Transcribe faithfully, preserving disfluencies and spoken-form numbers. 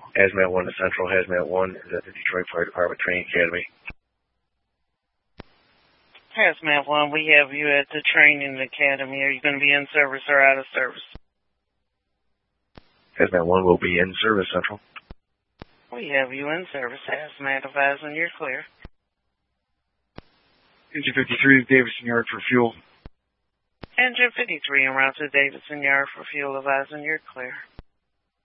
Hazmat one to Central. Hazmat one is at the Detroit Fire Department Training Academy. Hazmat one, we have you at the Training Academy. Are you going to be in service or out of service? Hazmat one will be in service, Central. We have you in service. Hazmat advising you're clear. Engine fifty-three to Davidson Yard for fuel. Engine fifty-three en route to Davidson Yard for fuel advising you're clear.